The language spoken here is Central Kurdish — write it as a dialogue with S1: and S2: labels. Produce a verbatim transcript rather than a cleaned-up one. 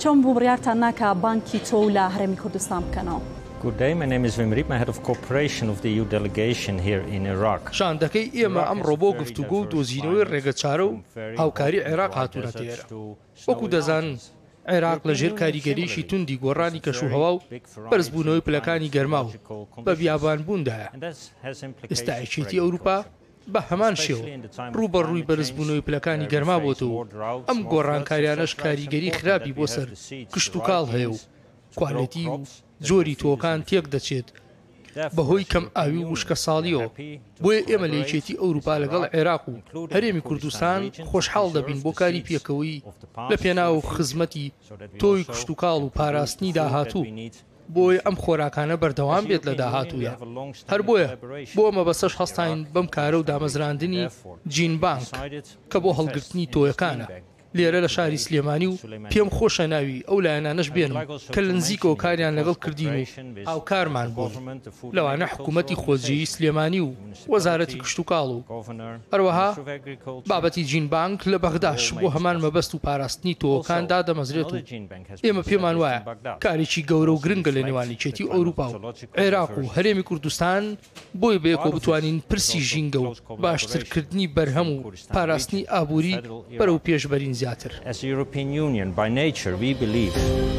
S1: چۆن بوو بڕیارتان ناکە بانکی تۆ لە هەرێمی کوردستان بکەنەوە؟
S2: Good day, my name is Wim Riep, I'm head of cooperation of the E U delegation here in Iraq.
S3: شاندەکەی ئێمە ئەمڕۆ بۆ گفتوگۆ و دۆزینەوەی ڕێگەچارە و هاوکاری عێراق هاتوونە تێرە. وەکو دەزان عێراق لەژێر کاریگەریشی توندی گۆڕانی کەشوهەوا و بەرزبوونەوەی پلەکانی گەرما و بە بیابانبووندایە. ئێستایەکێتی ئەوروپا بە هەمان شێوە ڕوبەڕووی بەرزبوونەوەی پلەکانی گەرما بۆتەوە ئەم گۆڕانکاریانەش کاریگەری خراپی بۆ سەر کشت و کاڵ هەیە و کوالێتی و جۆری تۆکان تێک دەچێت بەهۆی کەم ئاوی و وشکە ساڵیەوە. بۆیە ئێمە لە یەکێتی ئەوروپا لەگەڵ عێراق و هەرێمی کوردستان خۆشحاڵ دەبین بۆ کاری پێکەوەی لە پێناو خزمەتی تۆی کشت و کاڵ و پاراستنی داهاتوو بۆی ئەم خۆراکانە بەردەوام بێت لە داهاتوودا. هەر بۆیە بۆ ئەمە بەسەش هەستاین بەم کارە و دامەزراندنی جین بانک کە بۆ هەڵگرتنی تۆیەکانە لێرە لە شاری سلێمانی و پێم خۆشە ناوی ئەو لایەنانەش بێنم کە لە نزیکەوە کاریان لەگەڵ کردین و هاوکارمان بوون. لەوانە حکوومەتی خۆجێیی سلێمانی و وەزارەتی کشت و کاڵ و هەروەها بابەتی جین بانک لە بەغداش بۆ هەمان مەبەست و پاراستنی تۆکاندا دەمەزرێت و ئێمە پێمان وایە کارێکی گەورە و گرنگە لە نێوانی چێتی ئەوروپا و عێراق و هەرێمی کوردستان بۆی بەیەکەوە بتوانین پرسی ژینگە و باشترکردنی بەرهەم و پاراستنی ئابووری بەرەو پێشبەرین زیاتر.
S2: As a European Union, by nature, we believe